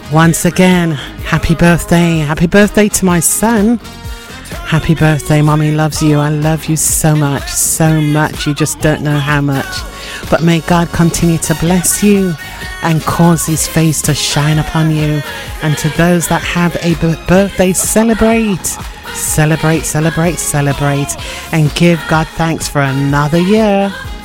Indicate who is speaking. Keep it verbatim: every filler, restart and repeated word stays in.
Speaker 1: Once again, happy birthday. Happy birthday to my son. Happy birthday, Mommy loves you. I love you so much, so much. You just don't know how much. But may God continue to bless you and cause his face to shine upon you. And to those that have a b- birthday, celebrate. Celebrate, celebrate, celebrate. And give God thanks for another year.